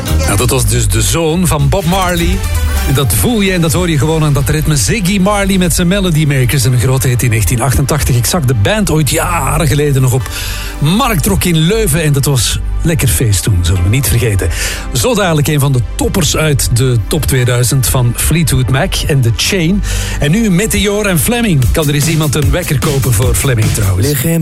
Nou, dat was dus de zoon van Bob Marley. En dat voel je en dat hoor je gewoon aan dat ritme. Ziggy Marley met zijn Melody Makers. Een grote hit in 1988. Ik zag de band ooit jaren geleden nog op Marktrock in Leuven. En dat was lekker feest toen, zullen we niet vergeten. Zo dadelijk een van de toppers uit de top 2000 van Fleetwood Mac en The Chain. En nu Meteor en Fleming. Kan er eens iemand een wekker kopen voor Fleming trouwens?